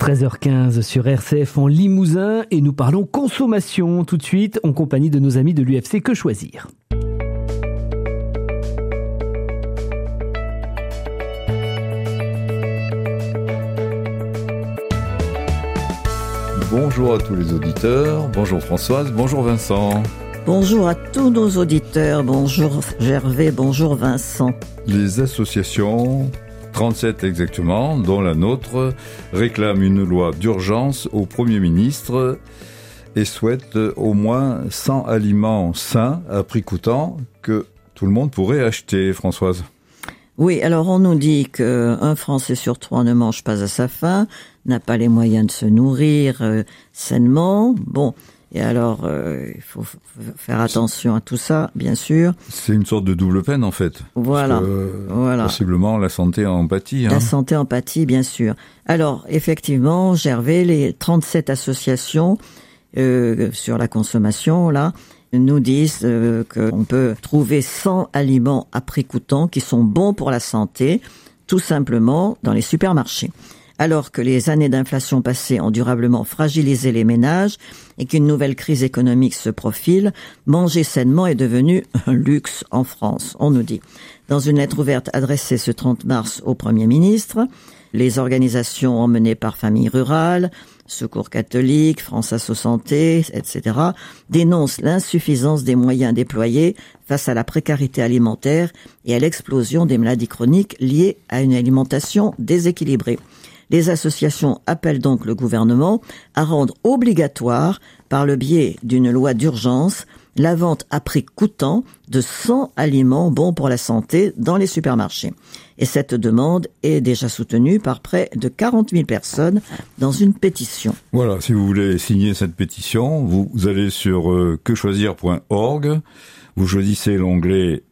13h15 sur RCF en Limousin et nous parlons consommation tout de suite en compagnie de nos amis de l'UFC Que Choisir. Bonjour à tous les auditeurs, bonjour Françoise, bonjour Vincent. Bonjour à tous nos auditeurs, bonjour Gervais, bonjour Vincent. Les associations, 37 exactement, dont la nôtre, réclament une loi d'urgence au Premier ministre et souhaitent au moins 100 aliments sains à prix coûtant que tout le monde pourrait acheter, Françoise. Oui, alors on nous dit qu'un Français sur 3 ne mange pas à sa faim, n'a pas les moyens de se nourrir sainement. Bon, et alors il faut faire attention à tout ça, bien sûr. C'est une sorte de double peine en fait. Voilà, voilà. Possiblement la santé en pâtit. La santé en pâtit, bien sûr. Alors effectivement, Gervais, les 37 associations sur la consommation, là, nous disent qu'on peut trouver 100 aliments à prix coûtant qui sont bons pour la santé, tout simplement dans les supermarchés. Alors que les années d'inflation passées ont durablement fragilisé les ménages et qu'une nouvelle crise économique se profile, manger sainement est devenu un luxe en France, on nous dit. Dans une lettre ouverte adressée ce 30 mars au Premier ministre, les organisations emmenées par Familles Rurales, Secours catholique, France Asso Santé, etc., dénoncent l'insuffisance des moyens déployés face à la précarité alimentaire et à l'explosion des maladies chroniques liées à une alimentation déséquilibrée. Les associations appellent donc le gouvernement à rendre obligatoire, par le biais d'une loi d'urgence, la vente à prix coûtant de 100 aliments bons pour la santé dans les supermarchés. Et cette demande est déjà soutenue par près de 40 000 personnes dans une pétition. Voilà, si vous voulez signer cette pétition, vous allez sur quechoisir.org, vous choisissez l'onglet